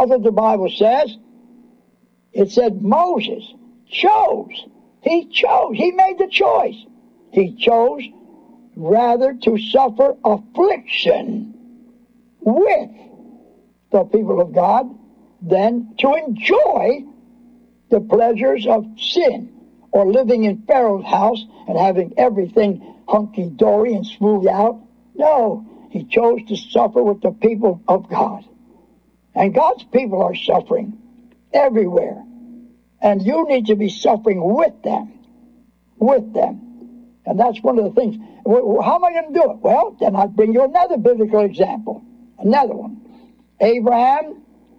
That's what the Bible says. It said Moses chose. He chose. He made the choice. He chose rather to suffer affliction with the people of God than to enjoy the pleasures of sin or living in Pharaoh's house and having everything hunky-dory and smoothed out. No, he chose to suffer with the people of God. And God's people are suffering everywhere. And you need to be suffering with them. With them. And that's one of the things. How am I going to do it? Well, then I'll bring you another biblical example. Another one. Abraham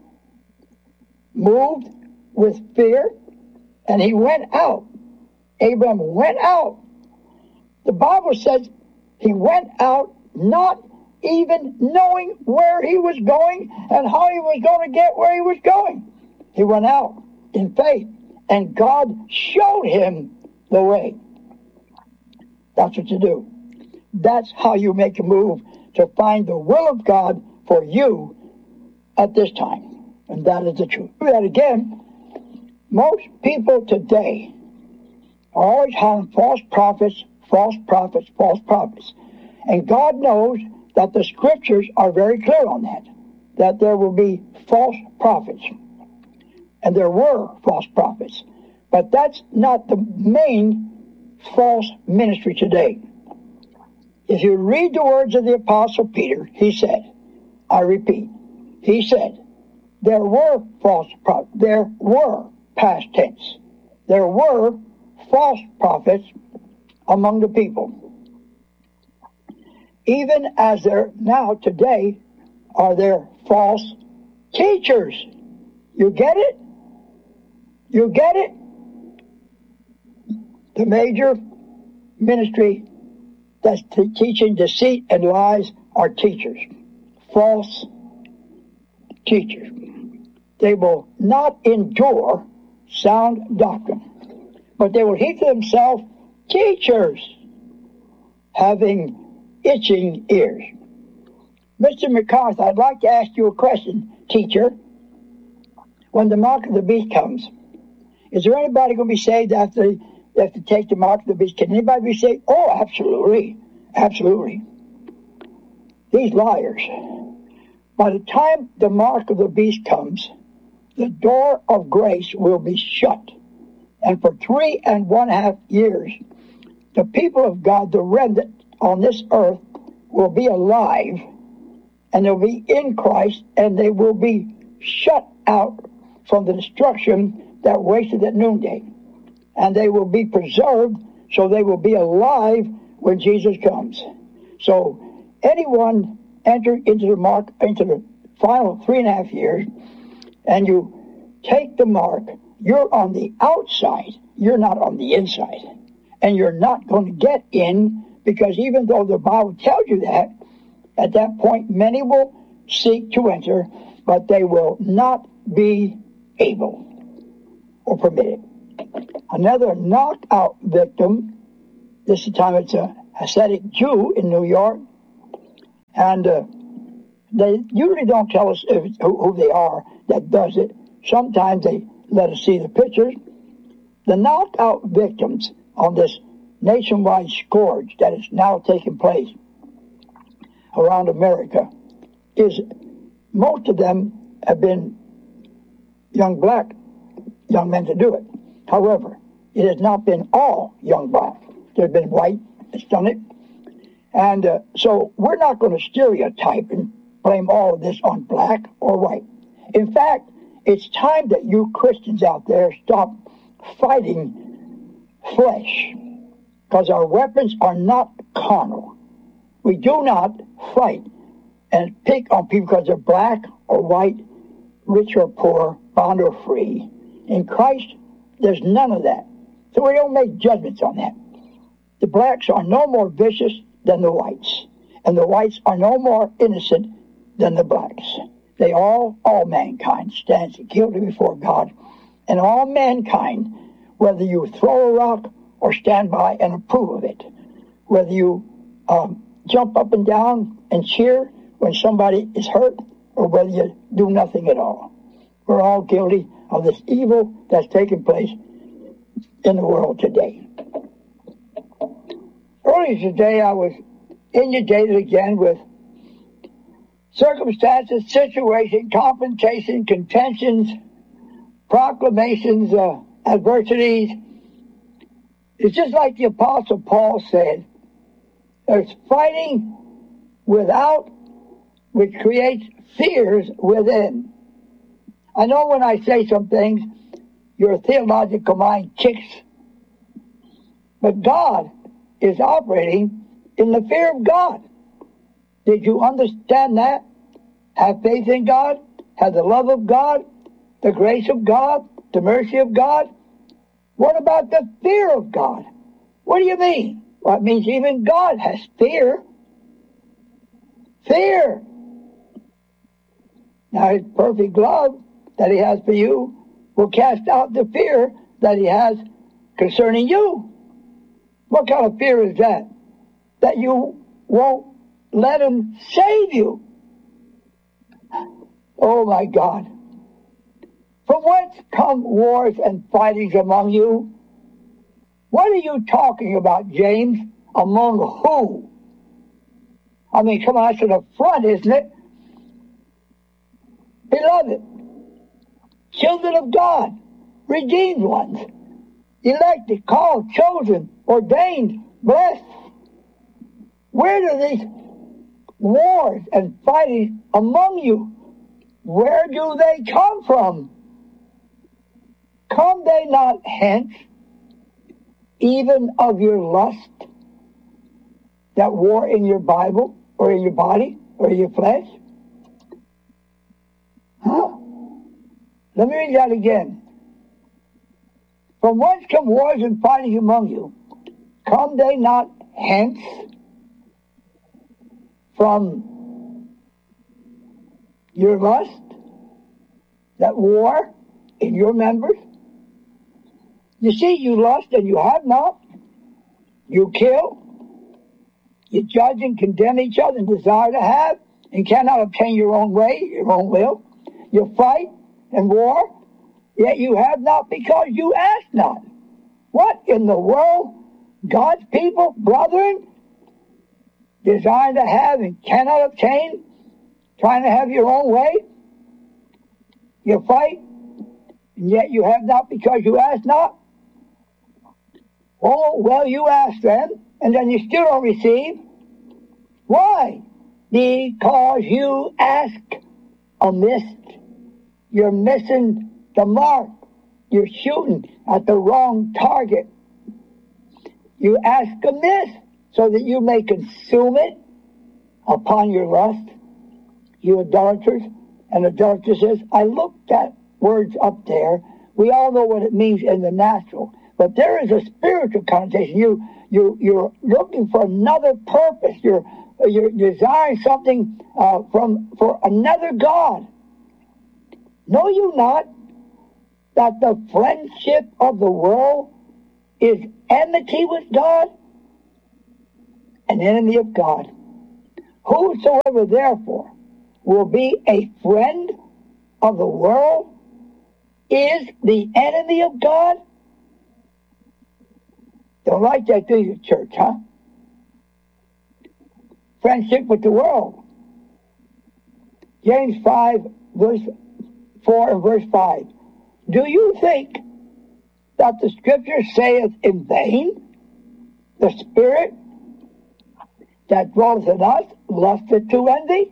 moved with fear, and he went out. Abraham went out. The Bible says he went out not even knowing where he was going and how he was going to get where he was going. He went out in faith, and God showed him the way. That's what you do. That's how you make a move to find the will of God for you at this time. And that is the truth. Do that again. Most people today are always having false prophets, false prophets, false prophets. And God knows that the scriptures are very clear on that there will be false prophets. And there were false prophets. But that's not the main false ministry today. If you read the words of the Apostle Peter, he said, I repeat, he said, there were false prophets. There were, past tense, there were false prophets among the people. Even as there now today are there false teachers. You get it? You get it? The major ministry that's teaching deceit and lies are teachers. False teachers. They will not endure sound doctrine, but they will heap to themselves teachers having itching ears. Mr. MacArthur, I'd like to ask you a question, teacher. When the mark of the beast comes, is there anybody going to be saved after they have to take the mark of the beast? Can anybody be saved? Oh, absolutely. Absolutely. These liars. By the time the mark of the beast comes, the door of grace will be shut. And for 3.5 years, the people of God, the remnant on this earth, will be alive, and they'll be in Christ, and they will be shut out from the destruction that wasted at noonday. And they will be preserved, so they will be alive when Jesus comes. So anyone enter into the final 3.5 years, and you take the mark, you're on the outside, you're not on the inside. And you're not going to get in, because even though the Bible tells you that, at that point many will seek to enter, but they will not be able or permitted. Another knockout victim, this time it's a Hasidic Jew in New York, and they usually don't tell us who they are that does it. Sometimes they let us see the pictures. The knockout victims on this nationwide scourge that is now taking place around America is, most of them have been young black young men to do it. However, it has not been all young black. There have been white that's done it. And so we're not going to stereotype and blame all of this on black or white. In fact, it's time that you Christians out there stop fighting flesh, because our weapons are not carnal. We do not fight and pick on people because they're black or white, rich or poor, bond or free. In Christ, there's none of that. So we don't make judgments on that. The blacks are no more vicious than the whites, and the whites are no more innocent than the blacks. They all mankind stands guilty before God, and all mankind, whether you throw a rock or stand by and approve of it, whether you jump up and down and cheer when somebody is hurt, or whether you do nothing at all. We're all guilty of this evil that's taking place in the world today. Earlier today, I was inundated again with circumstances, situation, confrontation, contentions, proclamations, adversities. It's just like the Apostle Paul said, there's fighting without, which creates fears within. I know when I say some things, your theological mind kicks. But God is operating in the fear of God. Did you understand that? Have faith in God, have the love of God, the grace of God, the mercy of God. What about the fear of God? What do you mean? Well, it means even God has fear. Fear. Now, his perfect love that he has for you will cast out the fear that he has concerning you. What kind of fear is that? That you won't let him save you. Oh, my God. From whence come wars and fightings among you? What are you talking about, James? Among who? I mean, come on, that's an affront, isn't it? Beloved, children of God, redeemed ones, elected, called, chosen, ordained, blessed. Where do these wars and fighting among you, where do they come from? Come they not hence, even of your lust, that war in your Bible, or in your body, or in your flesh? Huh? Let me read that again. From whence come wars and fighting among you? Come they not hence from your lust, that war in your members? You see, you lust and you have not. You kill. You judge and condemn each other and desire to have and cannot obtain your own way, your own will. You fight and war, yet you have not because you ask not. What in the world? God's people, brethren, desire to have and cannot obtain, trying to have your own way. You fight, and yet you have not because you ask not. Oh, well, you ask then, and then you still don't receive. Why? Because you ask amiss. You're missing the mark. You're shooting at the wrong target. You ask amiss so that you may consume it upon your lust. You idolaters and adulteresses. I looked at words up there. We all know what it means in the natural. But there is a spiritual connotation. You're looking for another purpose. You're desiring something for another God. Know you not that the friendship of the world is enmity with God? An enemy of God. Whosoever therefore will be a friend of the world is the enemy of God? Don't like that, do you, church, huh? Friendship with the world. James 5, verse 4 and verse 5. Do you think that the Scripture saith in vain, the Spirit that dwelleth in us lusteth to envy?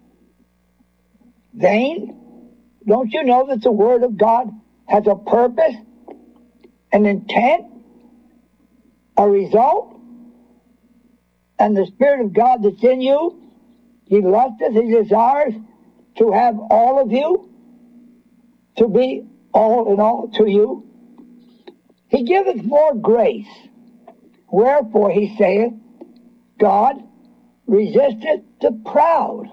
Vain? Don't you know that the Word of God has a purpose, an intent, a result? And the Spirit of God that's in you, He lusteth, He desires to have all of you, to be all in all to you. He giveth more grace. Wherefore he saith, God resisteth the proud,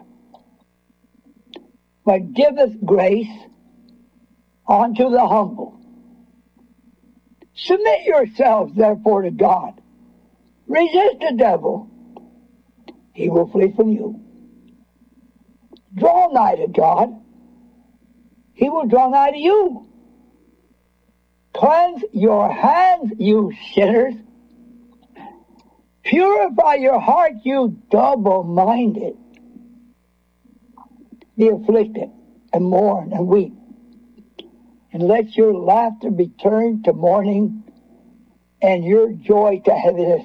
but giveth grace unto the humble. Submit yourselves therefore to God. Resist the devil. He will flee from you. Draw nigh to God. he will draw nigh to you. Cleanse your hands, you sinners. Purify your heart, you double-minded. Be afflicted and mourn and weep. And let your laughter be turned to mourning and your joy to heaviness.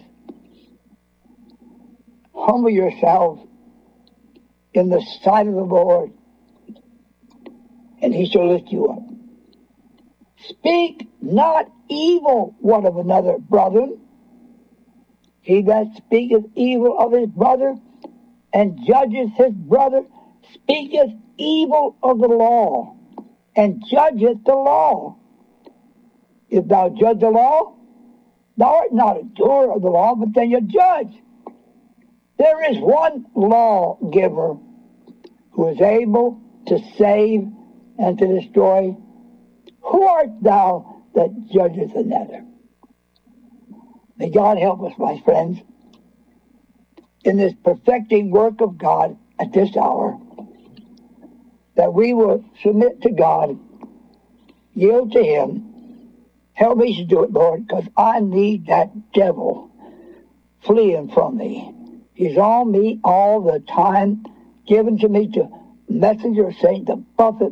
Humble yourselves in the sight of the Lord, and he shall lift you up. Speak not evil one of another, brethren. He that speaketh evil of his brother and judgeth his brother speaketh evil of the law and judgeth the law. If thou judge the law, thou art not a doer of the law, but then you judge. There is one lawgiver who is able to save and to destroy. Who art thou that judgeth another? May God help us, my friends, in this perfecting work of God at this hour, that we will submit to God, yield to him. Help me to do it, Lord, because I need that devil fleeing from me. He's on me all the time, given to me to messengers saying to buffet.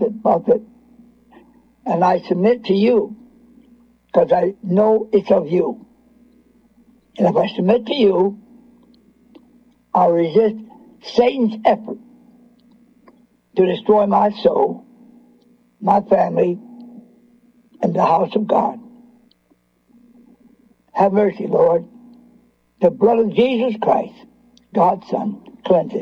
And I submit to you because I know it's of you. And if I submit to you, I'll resist Satan's effort to destroy my soul, my family, and the house of God. Have mercy, Lord. The blood of Jesus Christ, God's Son, cleanses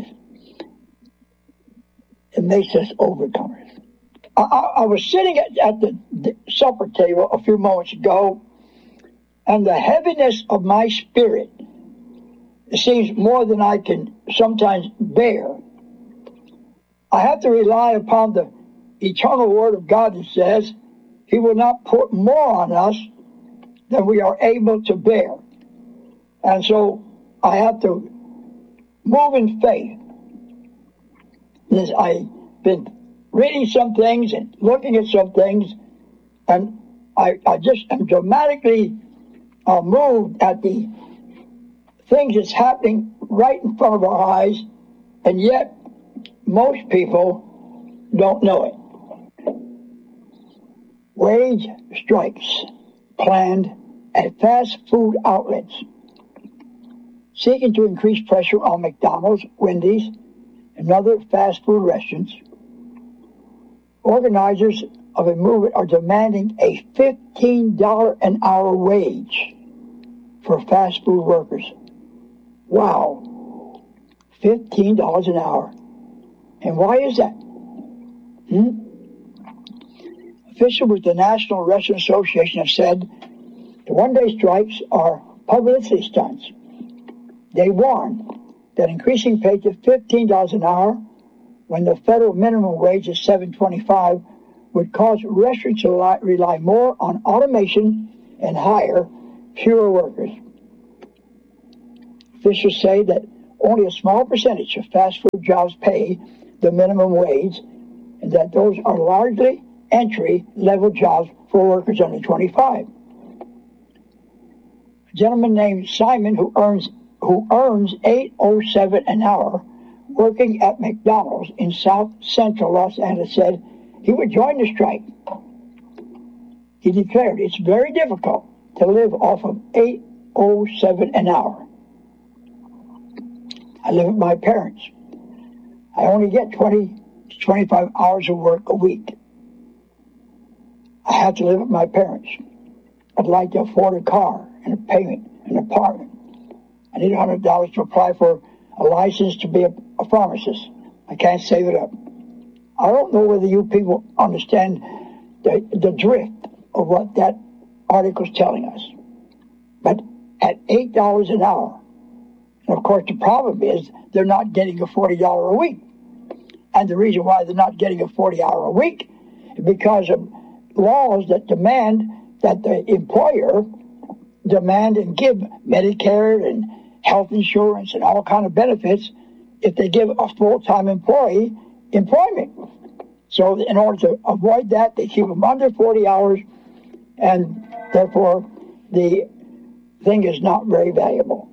and makes us overcomers. I was sitting at the supper table a few moments ago, and the heaviness of my spirit seems more than I can sometimes bear. I have to rely upon the eternal word of God that says he will not put more on us than we are able to bear. And so I have to move in faith. As I've been reading some things and looking at some things, and I just am dramatically moved at the things that's happening right in front of our eyes, and yet most people don't know it. Wage strikes planned at fast food outlets, seeking to increase pressure on McDonald's, Wendy's, and other fast food restaurants. Organizers of a movement are demanding a $15 an hour wage for fast food workers. Wow, $15 an hour. And why is that? Officials with the National Restaurant Association have said the one-day strikes are publicity stunts. They warn that increasing pay to $15 an hour when the federal minimum wage is $7.25 would cause restaurants to rely more on automation and hire fewer workers. Officials say that only a small percentage of fast food jobs pay the minimum wage, and that those are largely entry-level jobs for workers under 25. A gentleman named Simon who earns $8.07 an hour working at McDonald's in South Central Los Angeles said he would join the strike. He declared it's very difficult to live off of $8.07 an hour. I live with my parents. I only get 20 to 25 hours of work a week. I have to live with my parents. I'd like to afford a car and a payment, an apartment. I need $100 to apply for a license to be a pharmacist. I can't save it up. I don't know whether you people understand the drift of what that article's telling us. But at $8 an hour, and of course the problem is they're not getting a $40 a week. And the reason why they're not getting a 40-hour a week is because of laws that demand that the employer demand and give Medicare and health insurance and all kind of benefits if they give a full-time employee employment. So in order to avoid that, they keep them under 40 hours, and therefore the thing is not very valuable.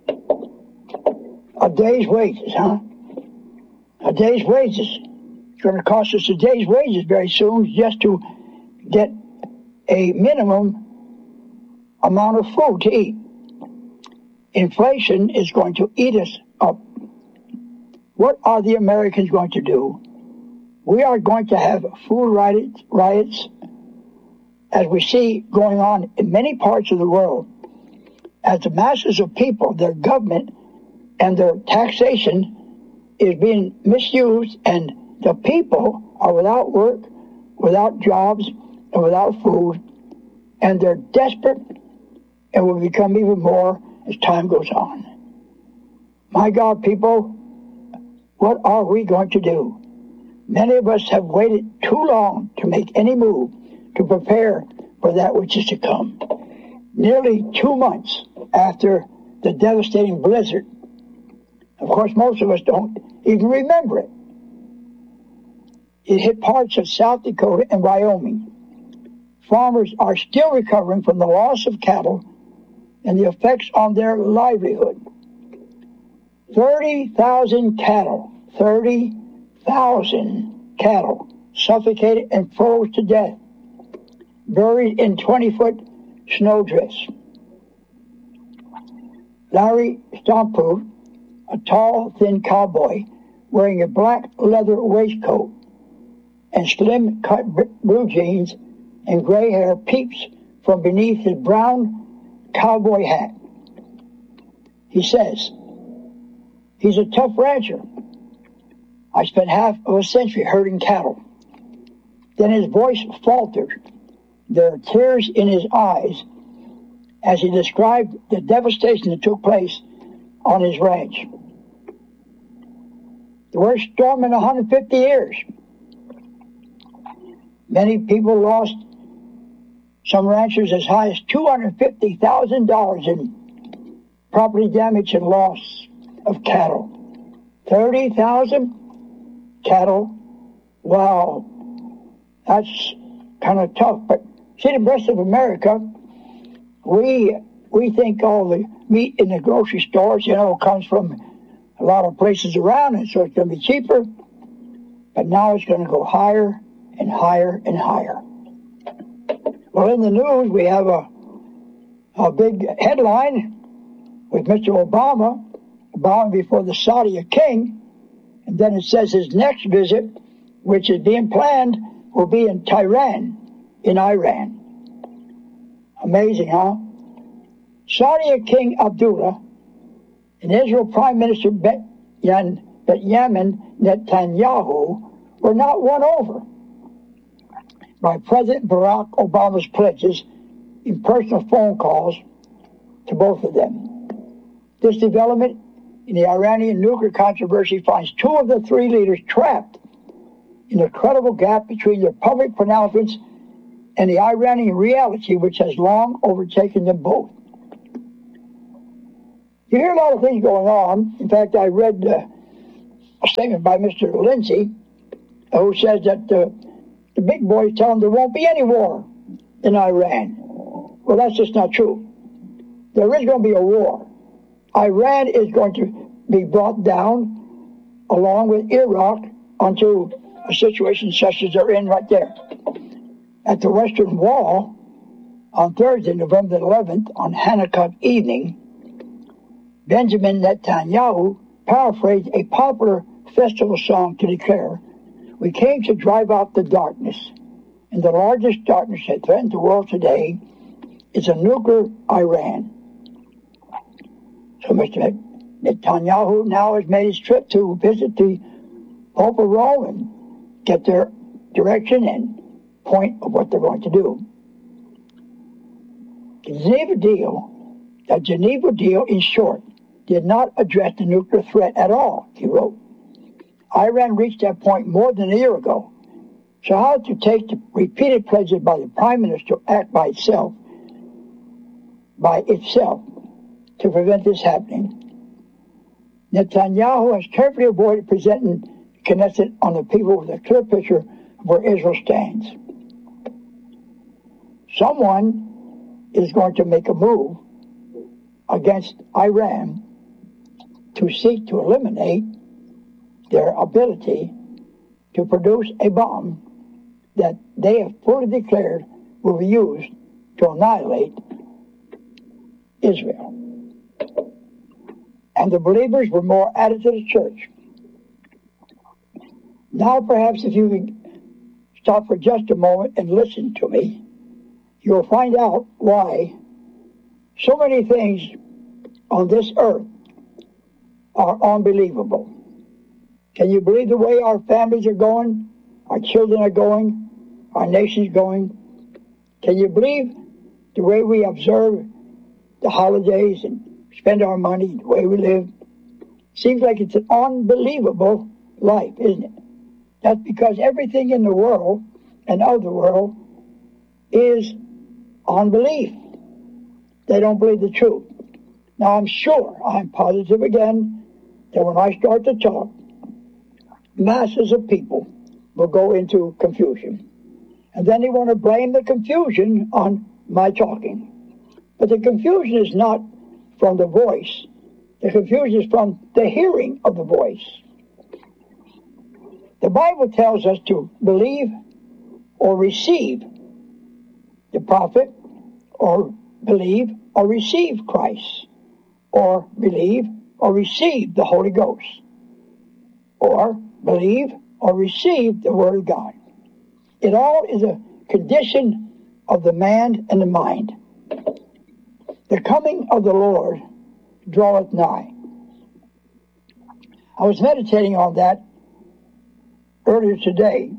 A day's wages, huh? A day's wages. It's going to cost us a day's wages very soon just to get a minimum amount of food to eat. Inflation is going to eat us up. What are the Americans going to do? We are going to have food riots, as we see going on in many parts of the world, as the masses of people, their government, and their taxation is being misused, and the people are without work, without jobs, and without food, and they're desperate and will become even more as time goes on. My God, people, what are we going to do? Many of us have waited too long to make any move to prepare for that which is to come. Nearly 2 months after the devastating blizzard. Of course, most of us don't even remember it. It hit parts of South Dakota and Wyoming. Farmers are still recovering from the loss of cattle and the effects on their livelihood. 30,000 cattle, 30,000 cattle suffocated and froze to death, buried in 20-foot snowdrifts. Larry Stompoot, a tall, thin cowboy wearing a black leather waistcoat and slim-cut blue jeans and gray hair, peeps from beneath his brown cowboy hat. He says, he's a tough rancher. I spent half of a century herding cattle. Then his voice faltered. There are tears in his eyes as he described the devastation that took place on his ranch. The worst storm in 150 years. Many people lost, some ranchers as high as $250,000 in property damage and loss of cattle. 30,000 cattle. Wow, that's kind of tough. But see, the rest of America, we think all the meat in the grocery stores, comes from a lot of places around, and so it's going to be cheaper. But now it's going to go higher and higher and higher. Well, in the news, we have a big headline with Mr. Obama bowing before the Saudi king, and then it says his next visit, which is being planned, will be in Tehran, in Iran. Amazing, huh? Saudi King Abdullah and Israel Prime Minister Benjamin Netanyahu were not won over by President Barack Obama's pledges in personal phone calls to both of them. This development in the Iranian nuclear controversy finds two of the three leaders trapped in a credible gap between their public pronouncements and the Iranian reality, which has long overtaken them both. You hear a lot of things going on. In fact, I read a statement by Mr. Lindsay, who says that the big boys tell him there won't be any war in Iran. Well, that's just not true. There is going to be a war. Iran is going to be brought down along with Iraq onto a situation such as they're in right there. At the Western Wall on Thursday, November 11th, on Hanukkah evening, Benjamin Netanyahu paraphrased a popular festival song to declare, "We came to drive out the darkness, and the largest darkness that threatens the world today is a nuclear Iran." So Mr. Netanyahu now has made his trip to visit the Pope of Rome and get their direction and point of what they're going to do. The Geneva deal, in short, did not address the nuclear threat at all, he wrote. Iran reached that point more than a year ago. So how to take the repeated pledges by the Prime Minister to act by itself to prevent this happening? Netanyahu has carefully avoided presenting Knesset on the people with a clear picture where Israel stands. Someone is going to make a move against Iran to seek to eliminate their ability to produce a bomb that they have fully declared will be used to annihilate Israel. And the believers were more added to the church. Now perhaps if you can stop for just a moment and listen to me, you'll find out why so many things on this earth are unbelievable. Can you believe the way our families are going, our children are going, our nation's going? Can you believe the way we observe the holidays and spend our money, the way we live? Seems like it's an unbelievable life, isn't it? That's because everything in the world and of the world is unbelief. They don't believe the truth. Now I'm positive again, that when I start to talk, masses of people will go into confusion. And then they want to blame the confusion on my talking. But the confusion is not from the voice. The confusion is from the hearing of the voice. The Bible tells us to believe or receive the prophet, or believe or receive Christ, or believe or receive the Holy Ghost, or believe or receive the Word of God. It all is a condition of the man and the mind. The coming of the Lord draweth nigh. I was meditating on that earlier today.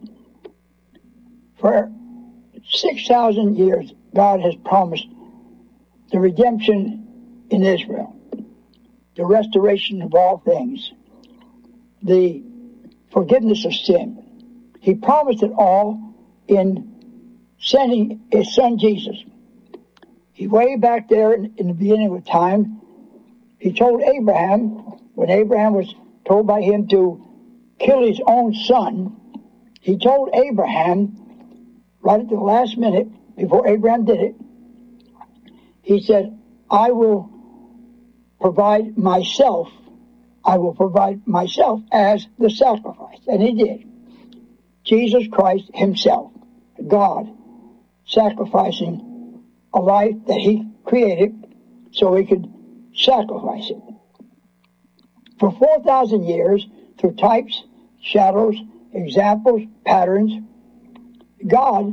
For 6,000 years, God has promised the redemption in Israel, the restoration of all things, the forgiveness of sin. He promised it all in sending his son Jesus. He way back there in the beginning of time, he told Abraham, when Abraham was told by him to kill his own son, he told Abraham, right at the last minute, before Abraham did it, he said, I will provide myself as the sacrifice. And he did. Jesus Christ himself, God, sacrificing a life that he created so he could sacrifice it. For 4,000 years, through types, shadows, examples, patterns, God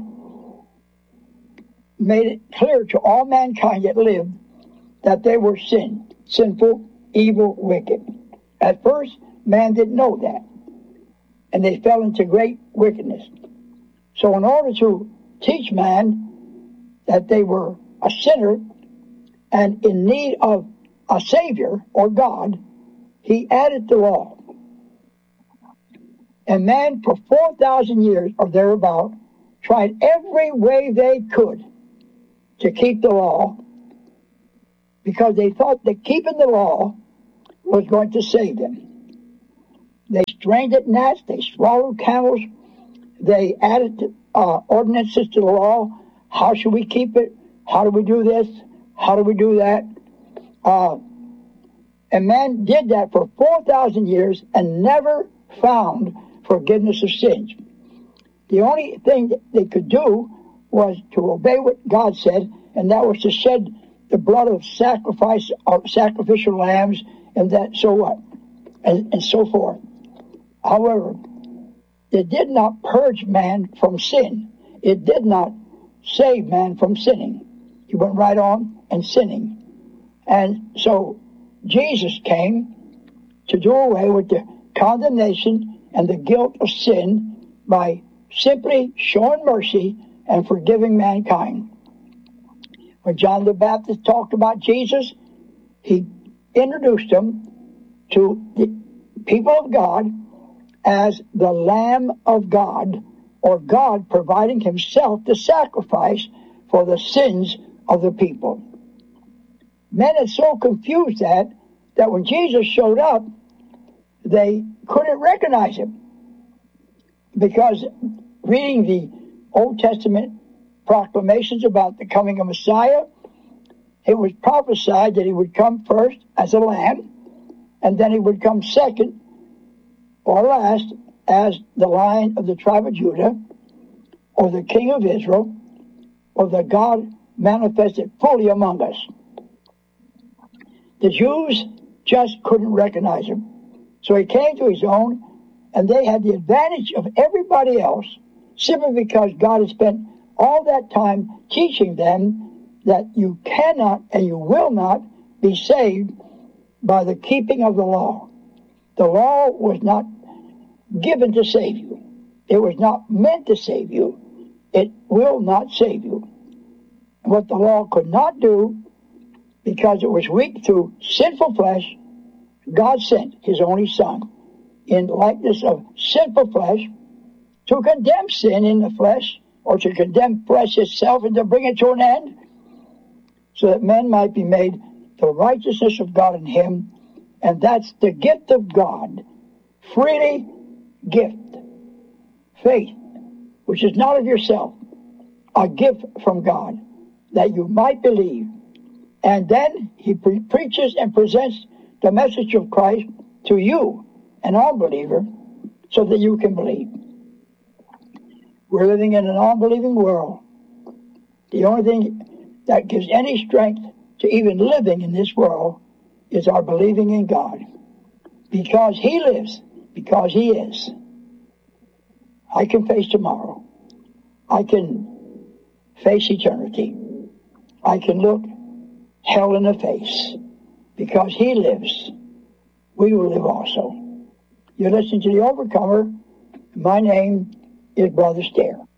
made it clear to all mankind that lived that they were sinful, evil, wicked. At first, man didn't know that, and they fell into great wickedness. So in order to teach man that they were a sinner and in need of a Savior, or God, he added the law. And man, for 4,000 years or thereabout, tried every way they could to keep the law, because they thought that keeping the law was going to save them. They strained at gnats, they swallowed camels, they added ordinances to the law. How should we keep it? How do we do this? How do we do that? And man did that for 4,000 years and never found forgiveness of sins. The only thing that they could do was to obey what God said, and that was to shed the blood of sacrificial lambs, and that, so what? And so forth. However, it did not purge man from sin. It did not save man from sinning. He went right on and sinning. And so Jesus came to do away with the condemnation and the guilt of sin by simply showing mercy and forgiving mankind. When John the Baptist talked about Jesus, he introduced him to the people of God as the Lamb of God, or God providing himself the sacrifice for the sins of the people. Men had so confused that when Jesus showed up, they couldn't recognize him, because reading the Old Testament proclamations about the coming of Messiah, it was prophesied that he would come first as a lamb, and then he would come second or last as the Lion of the tribe of Judah, or the King of Israel, or the God manifested fully among us. The Jews just couldn't recognize him. So he came to his own, and they had the advantage of everybody else simply because God had spent all that time teaching them that you cannot and you will not be saved by the keeping of the law. The law was not given to save you. It was not meant to save you. It will not save you. And what the law could not do, because it was weak through sinful flesh, God sent his only Son in likeness of sinful flesh to condemn sin in the flesh, or to condemn flesh itself and to bring it to an end, so that men might be made the righteousness of God in him. And that's the gift of God, freely gift. Faith, which is not of yourself, a gift from God, that you might believe. And then he preaches and presents the message of Christ to you, an unbeliever, so that you can believe. We're living in an unbelieving world. The only thing that gives any strength to even living in this world is our believing in God. Because he lives, because he is, I can face tomorrow. I can face eternity. I can look hell in the face. Because he lives, we will live also. You're listening to The Overcomer. My name is Brother Stair.